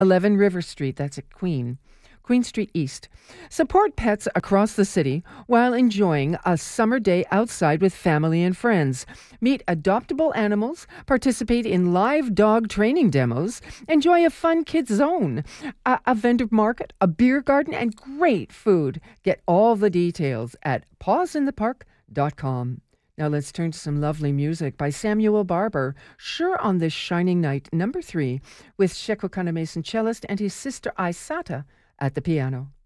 11 River Street, that's at Queen Street East. Support pets across the city while enjoying a summer day outside with family and friends. Meet adoptable animals, participate in live dog training demos, enjoy a fun kids zone, a vendor market, a beer garden, and great food. Get all the details at pawsinthepark.com. Now let's turn to some lovely music by Samuel Barber, Sure on This Shining Night, number 3, with Sheko Kanemason cellist and his sister Aisata at the piano.